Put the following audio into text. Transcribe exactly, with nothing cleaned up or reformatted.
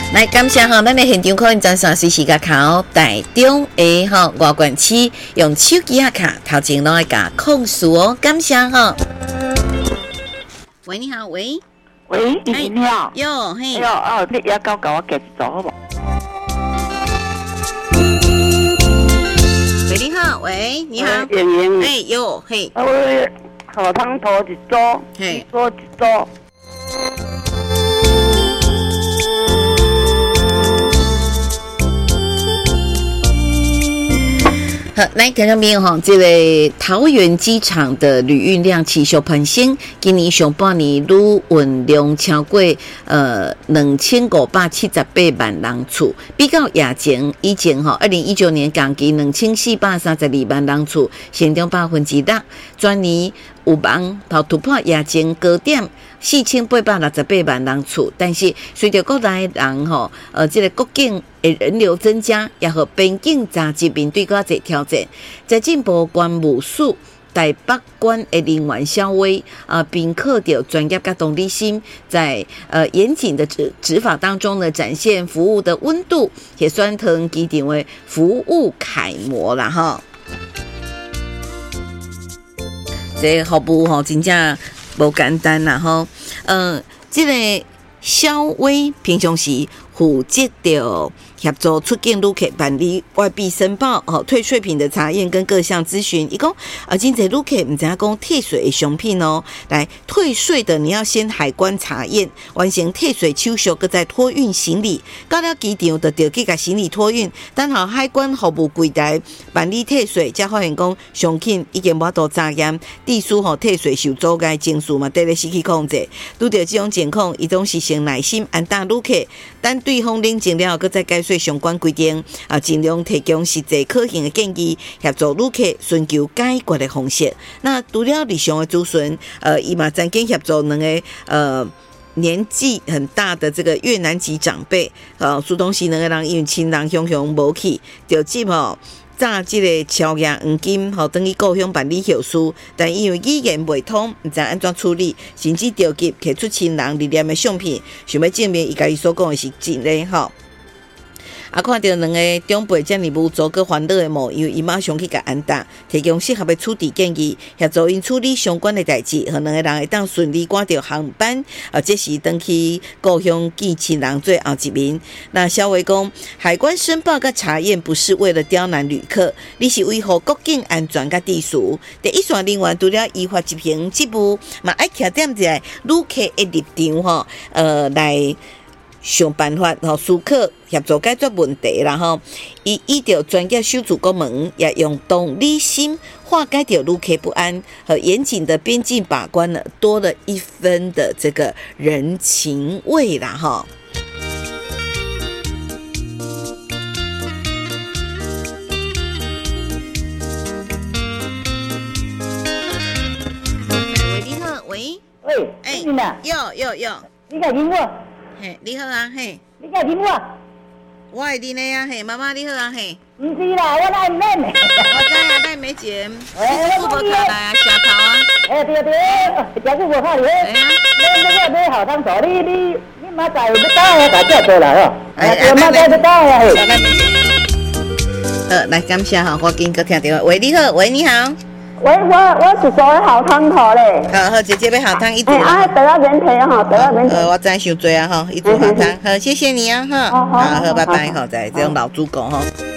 来感谢哈，咱的现场可能暂时随时甲考台中的哈外管区用手机啊卡头前拢爱甲控诉哦，感谢哈。喂，你好，喂， 喂，你你好， 哟嘿， 哟哦，你也搞搞我家一组好不？ 喂，你好，喂，你好， 莹莹， 哎哟嘿， 啊我好汤头一组，一组一组。 好，来看上面哈，这个桃园机场的旅运量持续攀升，今年上半年旅运量超过呃两千五百七十八万人次，比较疫情以前哈，二零一九年同期两千四百三十二万人次，成长百分之六，全年有望头突破疫情高点。四千八百六十八万人次，但是随着国内人吼，呃，这个国境的人流增加，也和边境杂志面对较侪挑战。在进步关务署台北关的人员稍微啊，并刻着专业甲同理心，在呃严谨的执执法当中呢，展现服务的温度，也算成机场的服务楷模啦哈。这个服务吼，真正无简单啦吼，呃，这个小微平常时负责着协助出境旅客办理外币申报、哦退税品的查验跟各项咨询。伊讲啊，真侪旅客唔知影讲退税的商品哦，来退税的你要先海关查验，完成退税手续，搁再托运行李。到了机场就着去甲行李托运，等候海关服务柜台办理退税，才发现讲商品已经无度查验，地书吼退税受阻碍情绪嘛，得咧失去控制。拄着这种情况，伊总是先耐心安待旅客，等对方冷静了，搁再解说相关规定，啊，尽量提供实际可行的建议，协助旅客寻求解决的方式。那除了日常的咨询，呃，伊嘛曾经协助两个呃年纪很大的这个越南籍长辈，呃，苏东西两个人因为亲人乡乡无去，就急吼。早即个超额黄金，吼等于故乡办理后事，但因为语言未通，毋知安怎处理，甚至着急摕出亲人历念的相片，想要证明伊家己所讲的是真的吼。啊，看到两个长辈遮尔无助佮烦恼的模样，伊马上去甲安搭，提供适合的处置建议，协助因处理相关的代志，和两个人会当顺利赶到航班，啊，这时登去故乡见亲人最后一面。那小伟讲，海关申报佮查验不是为了刁难旅客，你是维护国境安全佮秩序。第一线人员除了依法执行职务，嘛爱徛点在旅客的立场吼，呃来。想办法吼，思考协助解决问题啦吼。伊依照专业守住国门，也用同理心化解掉旅客不安和严谨的边境把关呢，多了一分的这个人情味啦吼。喂，你好，喂， 喂，哎，你呐？ 哟哟哟， 你甲认我？ 嘿，你好啊，嘿， 你甲认我？ 我会认的啊，嘿，妈妈你好啊，嘿。 唔是啦，我哪会认的？ 我知啊，咱没钱，你是不无卡来啊，下头啊。 哎，对对，真久无看你。哎呀，你那个你好汤头，你你你妈在要打呀，大家做啦吼。哎，我妈在要打呀嘿。呃，来感谢哈，我紧个听电话。喂，你好，喂，你好。 喂，我我是做好汤头嘞。 好好，姐姐要好汤一组。 哎，啊，得到免提哈，得到免提。 呃，我真伤多啊哈，一组好汤。好，谢谢你啊哈。好好，拜拜哈，在这种老主讲哈。